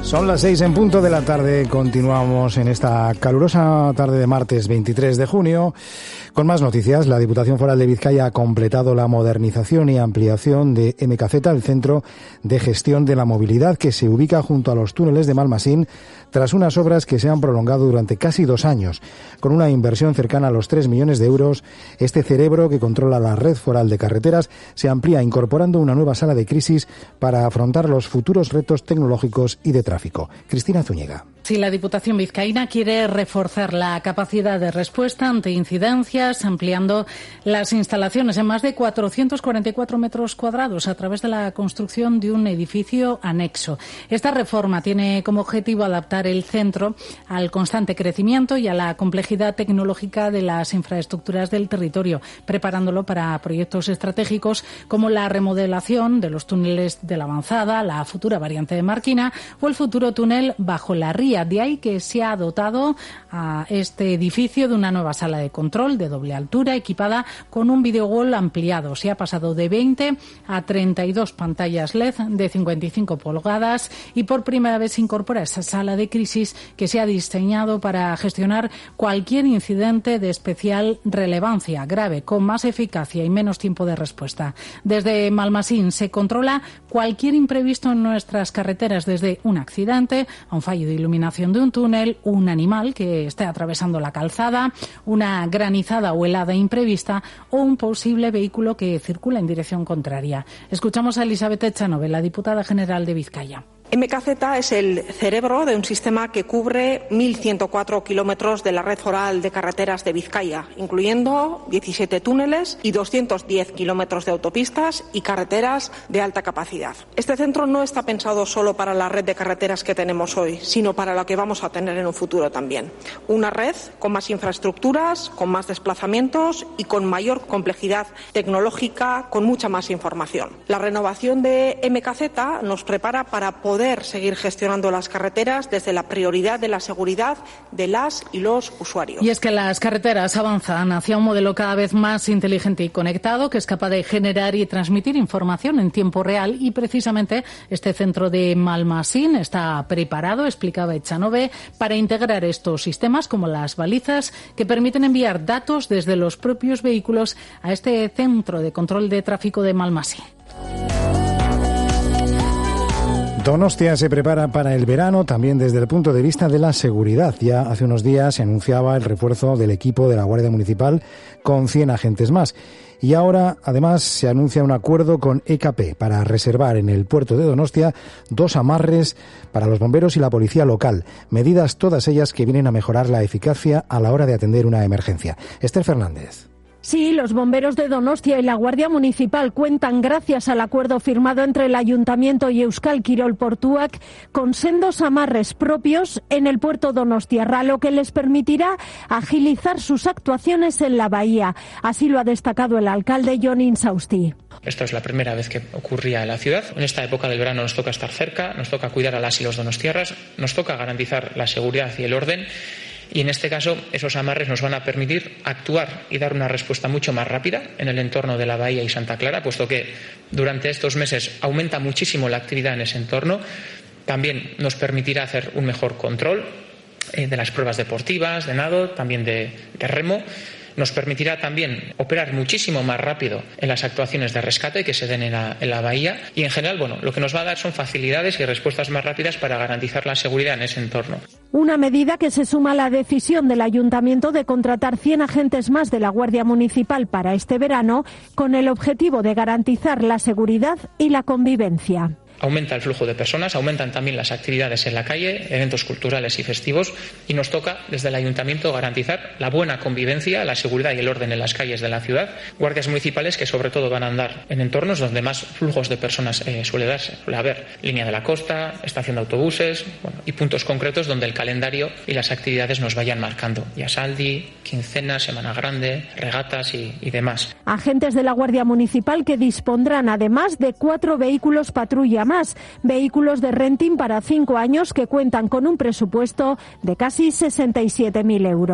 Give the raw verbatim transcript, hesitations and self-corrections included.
Son las seis en punto de la tarde, continuamos en esta calurosa tarde de martes veintitrés de junio. Con más noticias, la Diputación Foral de Vizcaya ha completado la modernización y ampliación de M K Z, el Centro de Gestión de la Movilidad, que se ubica junto a los túneles de Malmasín, tras unas obras que se han prolongado durante casi dos años. Con una inversión cercana a los tres millones de euros, este cerebro que controla la red foral de carreteras se amplía incorporando una nueva sala de crisis para afrontar los futuros retos tecnológicos y de tráfico. Cristina Zúñiga. Si la Diputación vizcaína quiere reforzar la capacidad de respuesta ante incidencias, ampliando las instalaciones en más de cuatrocientos cuarenta y cuatro metros cuadrados a través de la construcción de un edificio anexo. Esta reforma tiene como objetivo adaptar el centro al constante crecimiento y a la complejidad tecnológica de las infraestructuras del territorio, preparándolo para proyectos estratégicos como la remodelación de los túneles de la Avanzada, la futura variante de Marquina o el futuro túnel bajo la Ría. De ahí que se ha dotado a este edificio de una nueva sala de control de doble altura equipada con un videowall ampliado. Se ha pasado de veinte a treinta y dos pantallas L E D de cincuenta y cinco pulgadas y por primera vez se incorpora esa sala de crisis que se ha diseñado para gestionar cualquier incidente de especial relevancia grave, con más eficacia y menos tiempo de respuesta. Desde Malmasín se controla cualquier imprevisto en nuestras carreteras, desde un accidente a un fallo de iluminación de un túnel, un animal que esté atravesando la calzada, una granizada o helada imprevista o un posible vehículo que circula en dirección contraria. Escuchamos a Elizabeth Echanove, la diputada general de Vizcaya. M K Z es el cerebro de un sistema que cubre mil ciento cuatro kilómetros de la red foral de carreteras de Vizcaya, incluyendo diecisiete túneles y doscientos diez kilómetros de autopistas y carreteras de alta capacidad. Este centro no está pensado solo para la red de carreteras que tenemos hoy, sino para la que vamos a tener en un futuro también. Una red con más infraestructuras, con más desplazamientos y con mayor complejidad tecnológica, con mucha más información. La renovación de M K Z nos prepara para poder poder seguir gestionando las carreteras desde la prioridad de la seguridad de las y los usuarios. Y es que las carreteras avanzan hacia un modelo cada vez más inteligente y conectado que es capaz de generar y transmitir información en tiempo real, y precisamente este centro de Malmasín está preparado, explicaba Echanove, para integrar estos sistemas como las balizas que permiten enviar datos desde los propios vehículos a este centro de control de tráfico de Malmasín. Donostia se prepara para el verano también desde el punto de vista de la seguridad. Ya hace unos días se anunciaba el refuerzo del equipo de la Guardia Municipal con cien agentes más. Y ahora, además, se anuncia un acuerdo con E K P para reservar en el puerto de Donostia dos amarres para los bomberos y la policía local. Medidas todas ellas que vienen a mejorar la eficacia a la hora de atender una emergencia. Esther Fernández. Sí, los bomberos de Donostia y la Guardia Municipal cuentan, gracias al acuerdo firmado entre el Ayuntamiento y Euskal Kirol Portuak, con sendos amarres propios en el puerto donostiarra, lo que les permitirá agilizar sus actuaciones en la bahía. Así lo ha destacado el alcalde Jon Insausti. Esto es la primera vez que ocurría en la ciudad. En esta época del verano nos toca estar cerca, nos toca cuidar a las y los donostiarras, nos toca garantizar la seguridad y el orden. Y en este caso, esos amarres nos van a permitir actuar y dar una respuesta mucho más rápida en el entorno de la Bahía y Santa Clara, puesto que durante estos meses aumenta muchísimo la actividad en ese entorno. También nos permitirá hacer un mejor control eh, de las pruebas deportivas, de nado, también de, de remo. Nos permitirá también operar muchísimo más rápido en las actuaciones de rescate que se den en la, en la bahía, y en general, bueno, lo que nos va a dar son facilidades y respuestas más rápidas para garantizar la seguridad en ese entorno. Una medida que se suma a la decisión del Ayuntamiento de contratar cien agentes más de la Guardia Municipal para este verano, con el objetivo de garantizar la seguridad y la convivencia. Aumenta el flujo de personas, aumentan también las actividades en la calle, eventos culturales y festivos, y nos toca desde el Ayuntamiento garantizar la buena convivencia, la seguridad y el orden en las calles de la ciudad. Guardias municipales que sobre todo van a andar en entornos donde más flujos de personas eh, suele darse. Suele haber línea de la costa, estación de autobuses, bueno, y puntos concretos donde el calendario y las actividades nos vayan marcando. Yasaldi, quincena, Semana Grande, regatas y, y demás. Agentes de la Guardia Municipal que dispondrán además de cuatro vehículos patrulla más, vehículos de renting para cinco años que cuentan con un presupuesto de casi sesenta y siete mil euros.